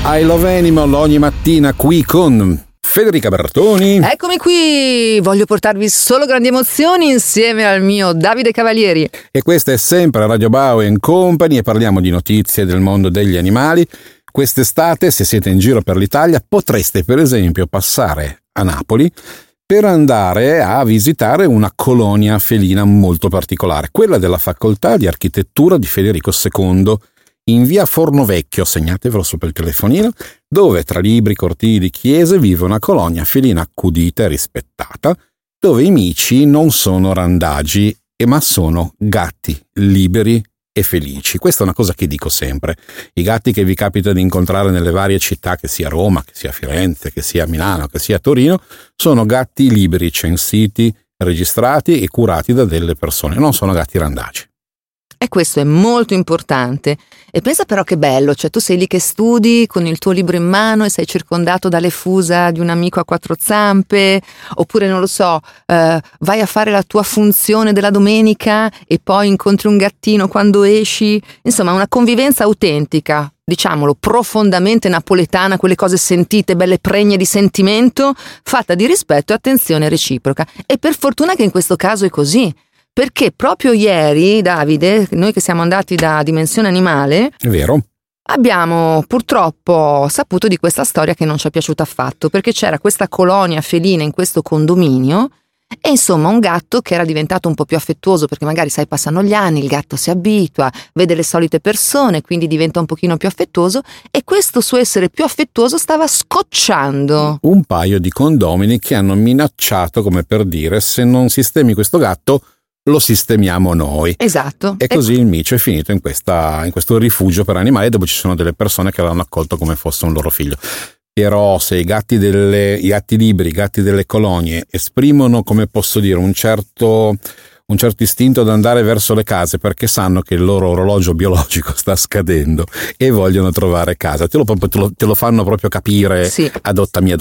I Love Animal ogni mattina qui con Federica Bertoni. Eccomi qui, voglio portarvi solo grandi emozioni insieme al mio Davide Cavalieri. E questa è sempre Radio Bao & Company e parliamo di notizie del mondo degli animali. Quest'estate, se siete in giro per l'Italia, potreste per esempio passare a Napoli per andare a visitare una colonia felina molto particolare, quella della Facoltà di Architettura di Federico II, in via Fornovecchio, segnatevelo sopra il telefonino, dove tra libri, cortili, chiese vive una colonia felina accudita e rispettata, dove i mici non sono randagi, ma sono gatti liberi e felici. Questa è una cosa che dico sempre. I gatti che vi capita di incontrare nelle varie città, che sia Roma, che sia Firenze, che sia Milano, che sia Torino, sono gatti liberi, censiti, registrati e curati da delle persone, non sono gatti randagi. E questo è molto importante. E pensa però che bello, cioè tu sei lì che studi con il tuo libro in mano e sei circondato dalle fusa di un amico a quattro zampe, oppure non lo so, vai a fare la tua funzione della domenica e poi incontri un gattino quando esci. Insomma, una convivenza autentica, diciamolo, profondamente napoletana, quelle cose sentite, belle pregne di sentimento, fatta di rispetto e attenzione reciproca. E per fortuna che in questo caso è così. Perché proprio ieri, Davide, noi che siamo andati da Dimensione Animale, è vero, abbiamo purtroppo saputo di questa storia che non ci è piaciuta affatto, perché c'era questa colonia felina in questo condominio e insomma un gatto che era diventato un po' più affettuoso, perché magari sai passano gli anni, il gatto si abitua, vede le solite persone, quindi diventa un pochino più affettuoso e questo suo essere più affettuoso stava scocciando un paio di condomini che hanno minacciato, come per dire, se non sistemi questo gatto lo sistemiamo noi. Esatto. E così il micio è finito in questo rifugio per animali, dove ci sono delle persone che l'hanno accolto come fosse un loro figlio. Però se i gatti liberi, i gatti delle colonie esprimono, come posso dire, un certo istinto ad andare verso le case perché sanno che il loro orologio biologico sta scadendo e vogliono trovare casa, te lo fanno proprio capire. Sì. Adottami.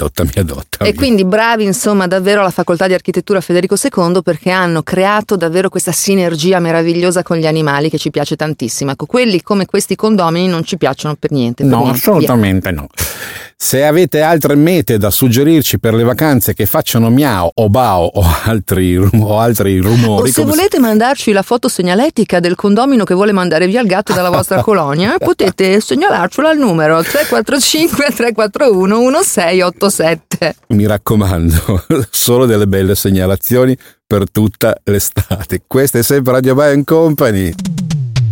E quindi bravi insomma davvero alla Facoltà di Architettura Federico II, perché hanno creato davvero questa sinergia meravigliosa con gli animali che ci piace tantissimo. Ecco, quelli come questi condomini non ci piacciono per niente. Assolutamente no. Se avete altre mete da suggerirci per le vacanze che facciano miau o bao o altri rumori, o se volete mandarci la foto segnaletica del condomino che vuole mandare via il gatto dalla vostra colonia, potete segnalarcelo al numero 345 341 1687. Mi raccomando, solo delle belle segnalazioni per tutta l'estate. Questa è sempre Radio Bao & Company.